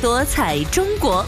多彩中国。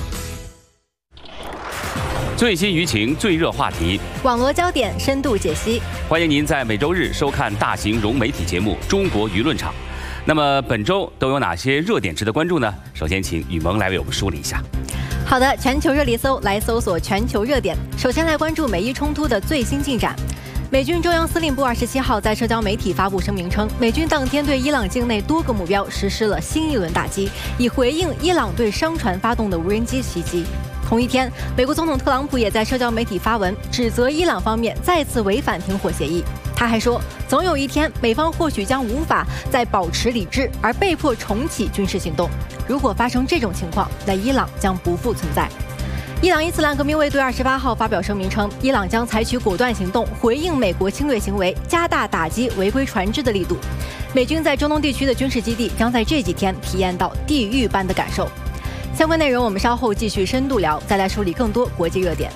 最新舆情、最热话题， 网罗焦点，深度解析。 欢迎您在每周日收看大型融媒体节目《中国舆论场》。那么本周都有哪些热点值得关注呢？首先，请雨萌来为我们梳理一下。 好的，全球热力搜来搜索全球热点。首先来关注美伊冲突的最新进展。美军中央司令部27号在社交媒体发布声明称，美军当天对伊朗境内多个目标实施了新一轮打击，以回应伊朗对商船发动的无人机袭击。同一天，美国总统特朗普也在社交媒体发文，指责伊朗方面再次违反停火协议。他还说，总有一天，美方或许将无法再保持理智，而被迫重启军事行动。如果发生这种情况，那伊朗将不复存在。伊朗伊斯兰革命卫队28号发表声明称，伊朗将采取果断行动回应美国侵略行为，加大打击违规船只的力度。美军在中东地区的军事基地将在这几天体验到地狱般的感受。相关内容我们稍后继续深度聊，再来梳理更多国际热点。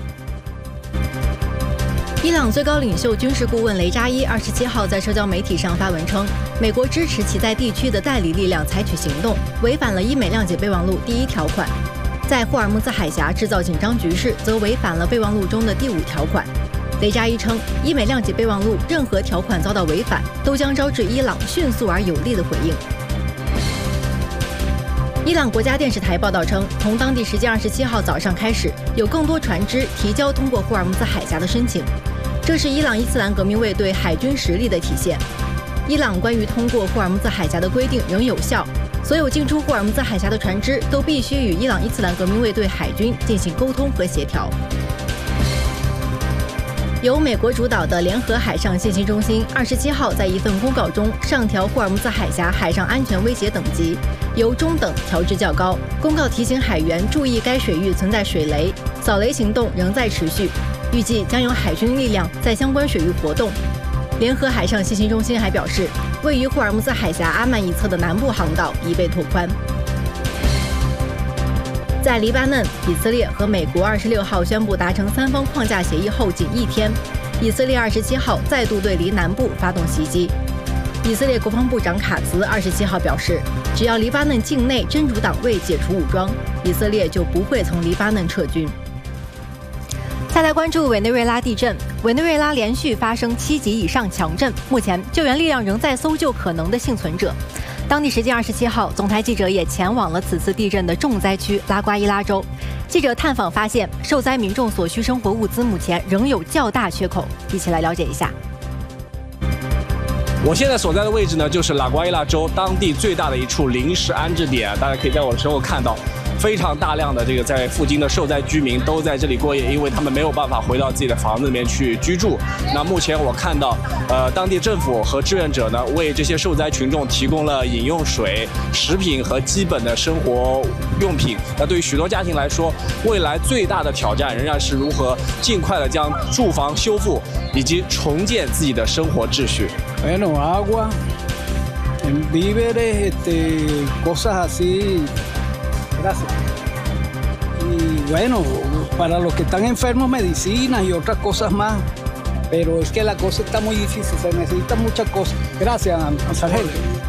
伊朗最高领袖军事顾问雷扎伊27号在社交媒体上发文称，美国支持其在地区的代理力量采取行动，违反了伊美谅解备忘录第1条款。在霍尔木兹海峡制造紧张局势，则违反了备忘录中的第5条款。雷扎伊称，伊美谅解备忘录任何条款遭到违反，都将招致伊朗迅速而有力的回应。伊朗国家电视台报道称，从当地时间27号早上开始，有更多船只提交通过霍尔木兹海峡的申请，这是伊朗伊斯兰革命卫队海军实力的体现。伊朗关于通过霍尔木兹海峡的规定仍有效，所有进出霍尔木兹海峡的船只都必须与伊朗伊斯兰革命卫队海军进行沟通和协调。由美国主导的联合海上信息中心27号在一份公告中上调霍尔木兹海峡海上安全威胁等级，由中等调至较高。公告提醒海员注意该水域存在水雷，扫雷行动仍在持续，预计将有海军力量在相关水域活动。联合海上信息中心还表示，位于霍尔木兹海峡阿曼一侧的南部航道已被拓宽。在黎巴嫩、以色列和美国26号宣布达成3方框架协议后仅1天，以色列27号再度对黎南部发动袭击。以色列国防部长卡茨27号表示，只要黎巴嫩境内真主党卫解除武装，以色列就不会从黎巴嫩撤军。再来关注委内瑞拉地震，委内瑞拉连续发生7级以上强震，目前救援力量仍在搜救可能的幸存者。当地时间27号，总台记者也前往了此次地震的重灾区拉瓜伊拉州。记者探访发现，受灾民众所需生活物资目前仍有较大缺口。一起来了解一下。 我现在所在的位置呢，就是拉瓜伊拉州当地最大的一处临时安置点，大家可以在我的身后看到。非常大量的这个在附近的受灾居民都在这里过夜，因为他们没有办法回到自己的房子里面去居住。那目前我看到，当地政府和志愿者呢，为这些受灾群众提供了饮用水、食品和基本的生活用品。那对于许多家庭来说，未来最大的挑战仍然是如何尽快的将住房修复，以及重建自己的生活秩序。 Bueno, agua, víveres, cosas así.Gracias. Y bueno, para los que están enfermos, medicinas y otras cosas más. Pero es que la cosa está muy difícil, se necesitan muchas cosas. Gracias, sargento.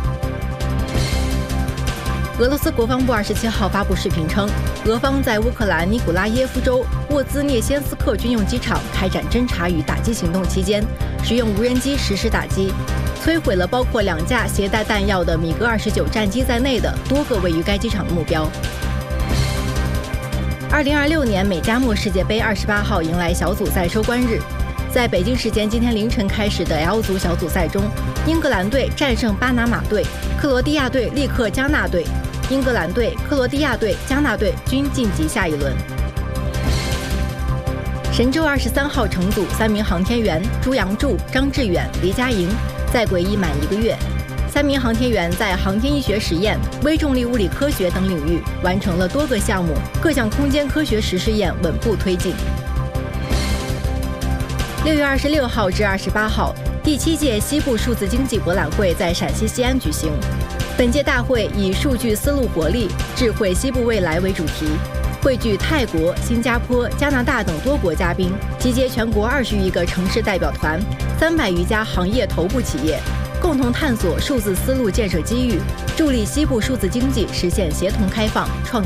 俄罗斯国防部27号发布视频称，俄方在乌克兰尼古拉耶夫州沃兹涅先斯克军用机场开展侦察与打击行动期间，使用无人机实施打击，摧毁了包括2架携带弹药的米格29战机在内的多个位于该机场的目标。2026年美加墨世界杯28号迎来小组赛收官日，在北京时间今天凌晨开始的 L 组小组赛中，英格兰队战胜巴拿马队，克罗地亚队力克加纳队，英格兰队、克罗地亚队、加纳队均晋级下一轮。神舟23号乘组3名航天员朱杨柱、张志远、黎佳莹在轨役满1个月。3名航天员在航天医学实验、微重力物理科学等领域完成了多个项目，各项空间科学实试验稳步推进。6月26号至28号，第7届西部数字经济博览会在陕西西安举行。本届大会以“数据思路活力，智慧西部未来”为主题，汇聚泰国、新加坡、加拿大等多国嘉宾，集结全国20余个城市代表团，300余家行业头部企业，共同探索数字思路建设机遇，助力西部数字经济实现协同开放、创